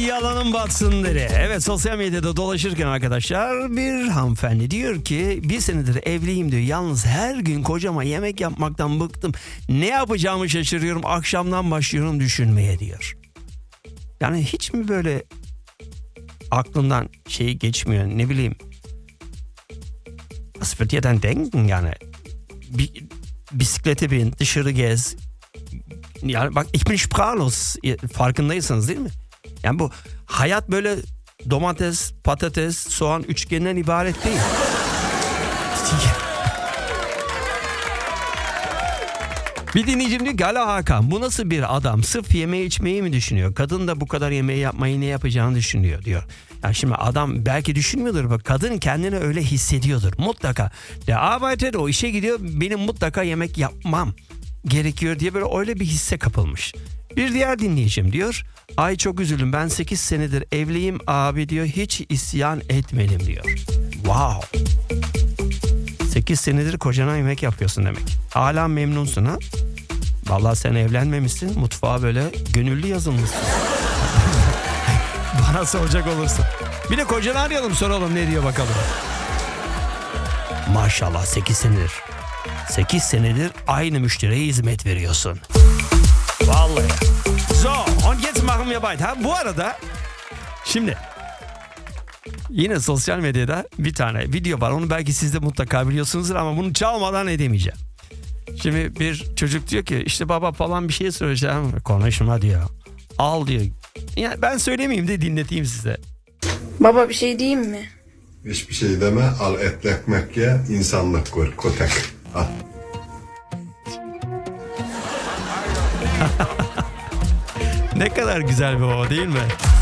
yalanın batsın deri. Evet, sosyal medyada dolaşırken arkadaşlar bir hanımefendi diyor ki 1 senedir evliyim diyor. Yalnız her gün kocama yemek yapmaktan bıktım. Ne yapacağımı şaşırıyorum. Akşamdan başlıyorum düşünmeye diyor. Yani hiç mi böyle aklından şey geçmiyor, ne bileyim. Was wird ihr denn denken yani? Bisiklete bin, dışarı gez. Yani bak, ich bin sprachlos. Farkındaysanız değil mi? Yani bu hayat böyle domates, patates, soğan üçgeninden ibaret değil. Bir dinleyicim diyor ki hala Hakan, bu nasıl bir adam? Sırf yemeği içmeyi mi düşünüyor? Kadın da bu kadar yemeği yapmayı ne yapacağını düşünüyor diyor. Yani şimdi adam belki düşünmüyordur. Bak, kadın kendini öyle hissediyordur. Mutlaka. Der arbeitet, o işe gidiyor. Benim mutlaka yemek yapmam gerekiyor diye böyle öyle bir hisse kapılmış. Bir diğer dinleyicim diyor. Ay çok üzüldüm, ben 8 senedir evliyim abi diyor. Hiç isyan etmedim diyor. Wow. 8 senedir kocana yemek yapıyorsun demek. Hala memnunsun ha? Vallahi sen evlenmemişsin. Mutfağa böyle gönüllü yazılmışsın. Bana soracak olursun. Bir de kocanı arayalım, soralım ne diyor bakalım. Maşallah 8 senedir. 8 senedir aynı müşteriye hizmet veriyorsun. Vallahi. So, und jetzt machen wir weiter. Ha, bu arada şimdi yine sosyal medyada bir tane video var. Onu belki siz de mutlaka biliyorsunuzdur ama bunu çalmadan edemeyeceğim. Şimdi bir çocuk diyor ki işte baba falan bir şey söyleyeceğim. Konuşma diyor. Al diyor. Yani ben söylemeyeyim de dinleteyim size. Baba bir şey diyeyim mi? Hiçbir şey deme, al etli ekmek ye, insanlık gör, kotek. Al. Ne kadar güzel bir baba değil mi?